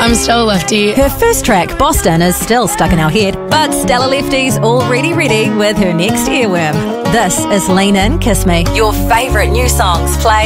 I'm still a lefty. Her first track, Boston, is still stuck in our head, but Stella Lefty's already ready with her next earworm. This is Lean In, Kiss Me. Your favourite new songs play